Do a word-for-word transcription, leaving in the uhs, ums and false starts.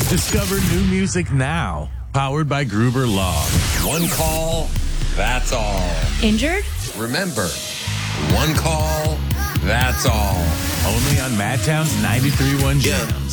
Discover new music now. Powered by Gruber Law. One call, that's all. Injured? Remember, one call, that's all. Only on Madtown's ninety-three point one Jams.